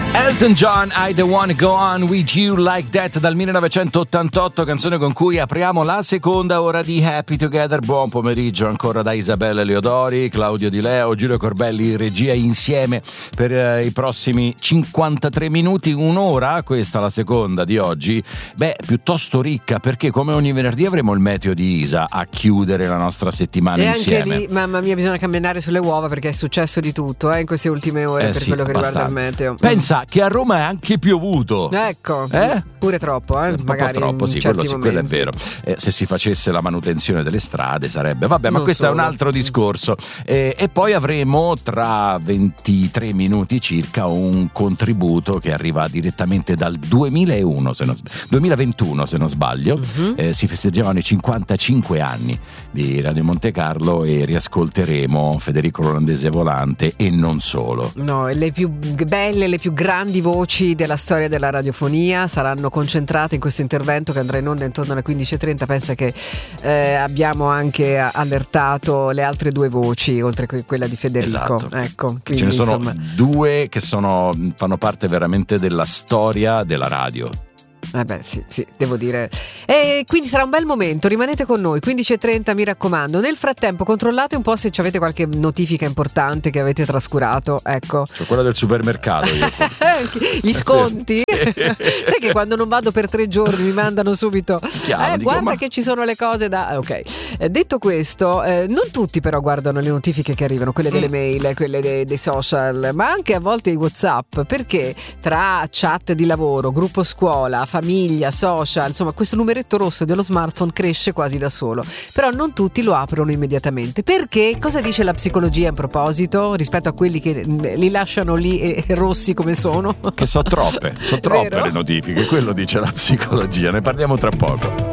Elton John, I Don't Wanna Go On With You Like That dal 1988, canzone con cui apriamo la seconda ora di Happy Together. Buon pomeriggio ancora da Isabella Leodori, Claudio Di Leo, Giulio Corbelli in regia, insieme per i prossimi 53 minuti, un'ora, questa la seconda di oggi, piuttosto ricca, perché come ogni venerdì avremo il meteo di Isa a chiudere la nostra settimana e insieme. E anche lì, mamma mia, bisogna camminare sulle uova perché è successo di tutto in queste ultime ore per quello che riguarda il meteo. Pensa che a Roma è anche piovuto. Ecco, pure troppo, magari troppo, sì, quello è vero. Se si facesse la manutenzione delle strade sarebbe, ma questo è un altro discorso. E poi avremo tra 23 minuti circa un contributo che arriva direttamente dal 2021 se non sbaglio. Si festeggiavano i 55 anni di Radio Monte Carlo e riascolteremo Federico Olandese Volante e non solo. No, le più belle, le più grandi voci della storia della radiofonia saranno concentrate in questo intervento che andrà in onda intorno alle 15:30. Pensa che abbiamo anche allertato le altre due voci oltre a quella di Federico. Esatto. Ecco, quindi, ce ne sono due che fanno parte veramente della storia della radio. Sì, devo dire. E quindi sarà un bel momento, rimanete con noi, 15:30 mi raccomando. Nel frattempo controllate un po' se avete qualche notifica importante che avete trascurato, ecco. C'ho quella del supermercato io. Gli sconti? Sì. Sai che quando non vado per 3 giorni mi mandano subito guarda che ci sono le cose da... Ok, detto questo, non tutti però guardano le notifiche che arrivano, quelle delle mail, quelle dei social, ma anche a volte i WhatsApp, perché tra chat di lavoro, gruppo scuola, famiglia, social, insomma questo numeretto rosso dello smartphone cresce quasi da solo, però non tutti lo aprono immediatamente. Perché? Cosa dice la psicologia in proposito rispetto a quelli che li lasciano lì rossi come sono? Che sono troppe le notifiche, quello dice la psicologia, ne parliamo tra poco.